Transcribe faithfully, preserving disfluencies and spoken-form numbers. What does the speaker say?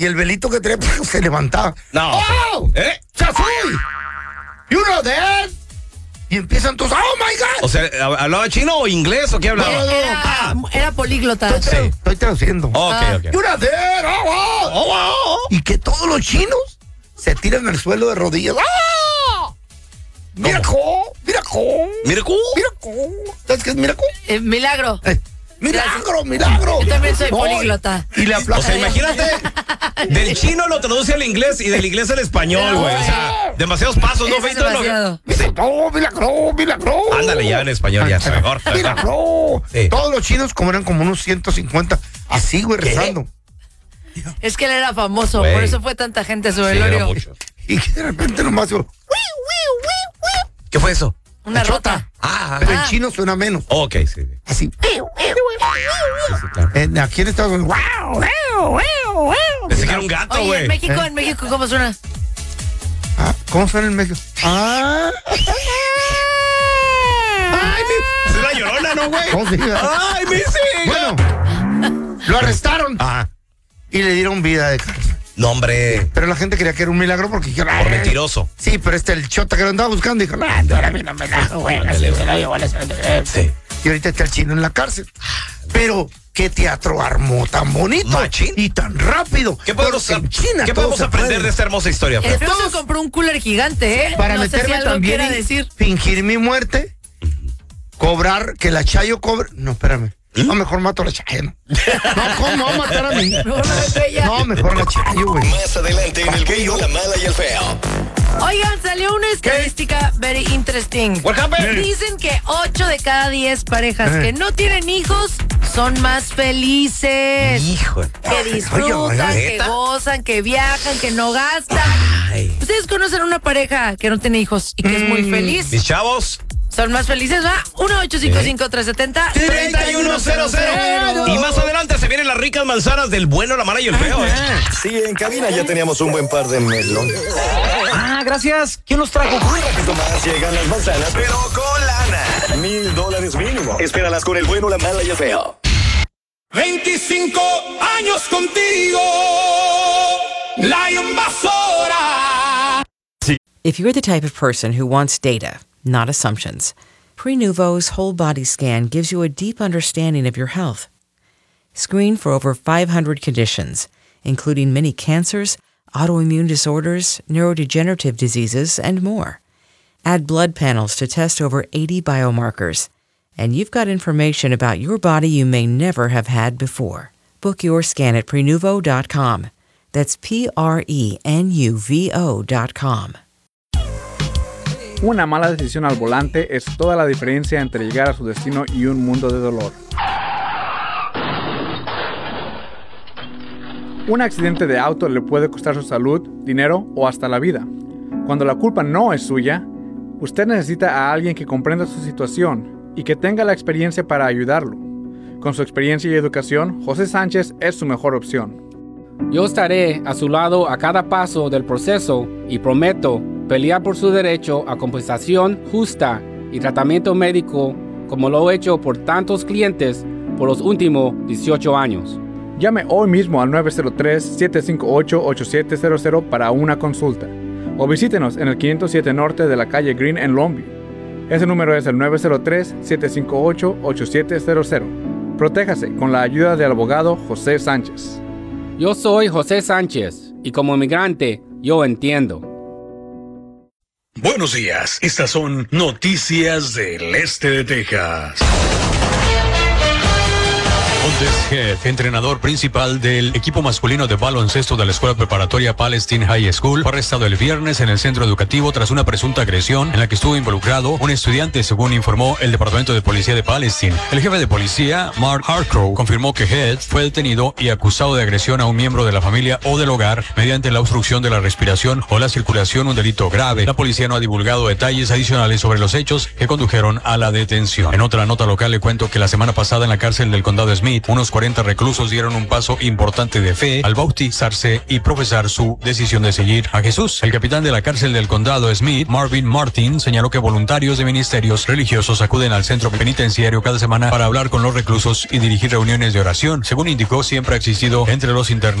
y el velito que traía pues, se levantaba. No. ¡Oh! ¿Eh? ¡Ya soy! You know that? Y empiezan todos, ¡oh, my God! O sea, ¿hablaba chino o inglés o qué hablaba? No, no, no. Era, era políglota. Estoy, tra- Sí. estoy traduciendo. Ok, Ah. ok. You know that? ¡Oh, oh! Oh, oh. Y que todos los chinos se tiran al suelo de rodillas. ¡Ah! ¡Miracle! ¡Miracle! ¿Miracle? ¡Miracle! ¿Sabes qué es miracle? Eh, milagro. Eh, ¡Milagro, milagro! Yo también soy No, políglota. Y le O aplaudan. sea, imagínate, del chino lo traduce al inglés y del inglés al español, güey. O sea, demasiados pasos, ¿no, Eso es Feito? demasiado. ¡Milagro, milagro, milagro! Ándale ya en español, ya, mejor. ¡Milagro! Sí. Todos los chinos como eran como unos ciento cincuenta, así, güey, ¿Qué? rezando. Es que él era famoso, Güey. por eso fue tanta gente a su Sí, velorio. era mucho. Y que de repente nomás yo, ¿Qué fue eso? Una rota. Ah, pero Ah. en chino suena menos. ok, sí. sí, Así. sí, claro. En- aquí en Estados Unidos, wow, wow, wow, wow. Pensé que era un gato, Oye, güey. en México, ¿Eh? en México, ¿cómo suena? Ah, ¿cómo suena en México? Ah. Ay, mi- Es la llorona, ¿no, güey? ¿Cómo se dice? ¡Ay, mi hija! Bueno, lo arrestaron Ajá. y le dieron vida de cárcel. No, hombre. Pero la gente quería que era un milagro porque dijeron, Por "Ay". mentiroso. Sí, pero este, el chota que lo andaba buscando, dijo, no, no era bien, no me la güey, así se la llevó a la- Sí. Y ahorita está el chino en la cárcel. Pero, ¿qué teatro armó tan bonito? Machín. Y tan rápido. ¿Qué podemos, Porque en China ¿qué todo podemos se aprender puede. de esta hermosa historia, El Fer? feo se compró un cooler gigante, ¿eh? Para no sé si meterme algo también quiera y decir. fingir mi muerte, cobrar, que la Chayo cobre. No, espérame. No, mejor mato a la Chayo. No, no ¿cómo me va a matar a mí? Mejor me meto ella. No, mejor la Chayo, güey. Más adelante en ¿Para el qué bueno, yo? la mala y el feo. Oigan, salió una estadística very interesting. What happened? Dicen que ocho de cada diez parejas Eh. que no tienen hijos son más felices. Hijo. Que disfrutan, Ay, que ¿neta? gozan, que viajan, que no gastan. Ay. ¿Ustedes conocen una pareja que no tiene hijos y que es muy feliz? Mis chavos. ¿Son más felices, va? uno ocho cinco cinco tres siete cero treinta y uno cero cero. Y más adelante se vienen las ricas manzanas del bueno, la mala y el feo, ¿eh? Sí, en cabina ya teníamos un buen par de melones. Ah, gracias. ¿Quién los trajo? Un ratito más llegan las manzanas, pero con lana. Mil dólares mínimo. Espéralas con el bueno, la mala y el feo. veinticinco años contigo, la invasora. If you're the type of person who wants data, not assumptions, Prenuvo's whole body scan gives you a deep understanding of your health. Screen for over five hundred conditions, including many cancers, autoimmune disorders, neurodegenerative diseases, and more. Add blood panels to test over eighty biomarkers, and you've got information about your body you may never have had before. Book your scan at Prenuvo dot com. That's P R E N U V O dot com. Una mala decisión al volante es toda la diferencia entre llegar a su destino y un mundo de dolor. Un accidente de auto le puede costar su salud, dinero o hasta la vida. Cuando la culpa no es suya, usted necesita a alguien que comprenda su situación y que tenga la experiencia para ayudarlo. Con su experiencia y educación, José Sánchez es su mejor opción. Yo estaré a su lado a cada paso del proceso y prometo pelear por su derecho a compensación justa y tratamiento médico como lo he hecho por tantos clientes por los últimos dieciocho años. Llame hoy mismo al nueve cero tres, siete cinco ocho, ocho siete cero cero para una consulta o visítenos en el quinientos siete Norte de la calle Green en Longview. Ese número es el nueve cero tres, siete cinco ocho, ocho siete cero cero. Protéjase con la ayuda del abogado José Sánchez. Yo soy José Sánchez y como inmigrante yo entiendo. Buenos días, estas son noticias del este de Texas. Montes Head, entrenador principal del equipo masculino de baloncesto de la escuela preparatoria Palestine High School, fue arrestado el viernes en el centro educativo tras una presunta agresión en la que estuvo involucrado un estudiante, según informó el Departamento de Policía de Palestine. El jefe de policía, Mark Harcrow, confirmó que Head fue detenido y acusado de agresión a un miembro de la familia o del hogar mediante la obstrucción de la respiración o la circulación, un delito grave. La policía no ha divulgado detalles adicionales sobre los hechos que condujeron a la detención. En otra nota local le cuento que la semana pasada en la cárcel del condado Smith, unos cuarenta reclusos dieron un paso importante de fe al bautizarse y profesar su decisión de seguir a Jesús. El capitán de la cárcel del condado Smith, Marvin Martin, señaló que voluntarios de ministerios religiosos acuden al centro penitenciario cada semana para hablar con los reclusos y dirigir reuniones de oración. Según indicó, siempre ha existido entre los internos